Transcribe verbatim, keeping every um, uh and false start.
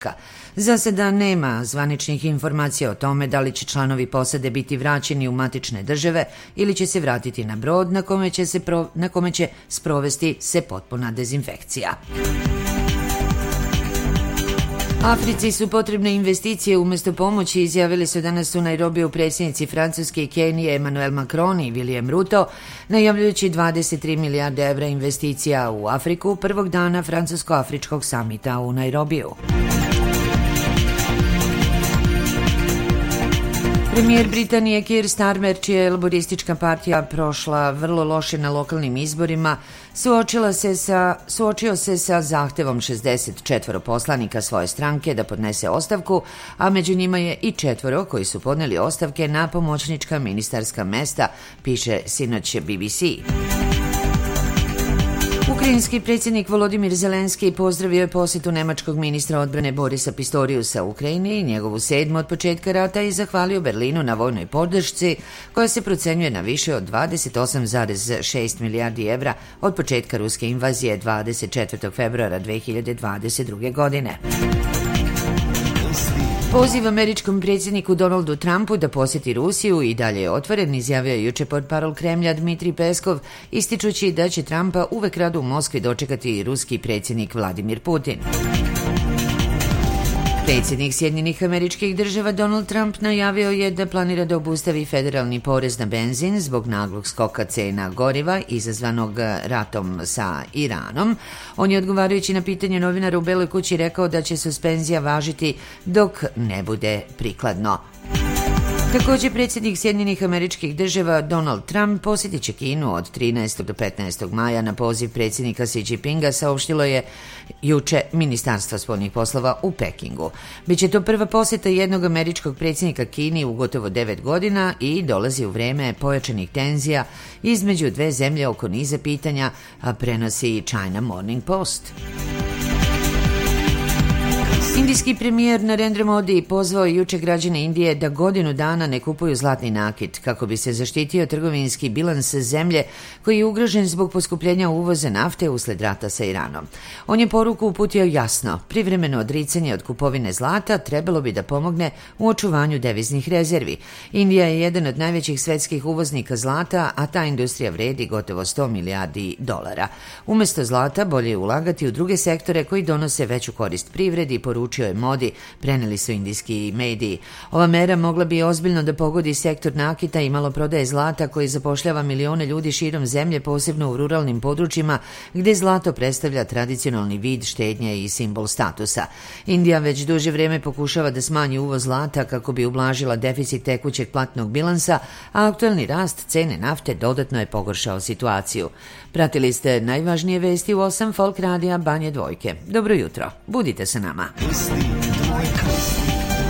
Za sada nema zvaničnih informacija o tome da li će članovi posade biti vraćeni u matične države ili će se vratiti na brod na kome će, se pro, na kome će sprovesti se potpuna dezinfekcija. Africi su potrebne investicije umesto pomoći, izjavili su danas u Nairobiju predsjednici Francuske i Kenije Emmanuel Macron i William Ruto, najavljujući dvadeset tri milijarde evra investicija u Afriku prvog dana francusko-afričkog samita u Nairobiju. Premijer Britanije Keir Starmer, čija je laboristička partija prošla vrlo loše na lokalnim izborima, suočila se sa, suočio se sa zahtevom šezdeset četvoro poslanika svoje stranke da podnese ostavku, a među njima je i četvoro koji su podneli ostavke na pomoćnička ministarska mesta, piše sinoć B B C. Ukrajinski predsjednik Volodimir Zelenski pozdravio je posjetu nemačkog ministra odbrane Borisa Pistoriusa u Ukrajini i njegovu sedmu od početka rata i zahvalio Berlinu na vojnoj podršci koja se procenjuje na više od dvadeset osam zarez šest milijardi evra od početka ruske invazije dvadeset četvrtog februara dve hiljade dvadeset druge. godine. Poziv američkom predsjedniku Donaldu Trumpu da posjeti Rusiju i dalje je otvoren, izjavio je juče portparol Kremlja Dmitrij Peskov, ističući da će Trumpa uvek rado u Moskvi dočekati i ruski predsjednik Vladimir Putin. Predsjednik Sjedinjenih Američkih Država Donald Trump najavio je da planira da obustavi federalni porez na benzin zbog naglog skoka cena goriva izazvanog ratom sa Iranom. On je odgovarajući na pitanje novinara u Beloj kući rekao da će suspenzija važiti dok ne bude prikladno. Također, predsjednik Sjedinjenih Američkih Država Donald Trump posjetit će Kinu od trinaestog do petnaestog maja na poziv predsjednika Xi Jinpinga, saopštilo je juče Ministarstvo spoljnih poslova u Pekingu. Biće to prva posjeta jednog američkog predsjednika Kini u gotovo devet godina i dolazi u vreme pojačanih tenzija između dve zemlje oko niza pitanja, a prenosi China Morning Post. Indijski premijer Narendra Modi pozvao juče građane Indije da godinu dana ne kupuju zlatni nakit kako bi se zaštitio trgovinski bilans zemlje koji je ugrožen zbog poskupljenja uvoza nafte usled rata sa Iranom. On je poruku uputio jasno: privremeno odricanje od kupovine zlata trebalo bi da pomogne u očuvanju deviznih rezervi. Indija je jedan od najvećih svetskih uvoznika zlata, a ta industrija vredi gotovo sto milijardi dolara. Umesto zlata bolje je ulagati u druge sektore koji donose veću korist privredi, poručio je Modi, preneli su indijski mediji. Ova mera mogla bi ozbiljno da pogodi sektor nakita i maloprodaje zlata koji zapošljava milione ljudi širom zemlje, posebno u ruralnim područjima gdje zlato predstavlja tradicionalni vid štednje i simbol statusa. Indija već duže vrijeme pokušava da smanji uvoz zlata kako bi ublažila deficit tekućeg platnog bilansa, a aktuelni rast cene nafte dodatno je pogoršao situaciju. Pratili ste najvažnije vesti u osam Folk radija Banje Dvojke. Dobro jutro, budite sa nama. Dvojka.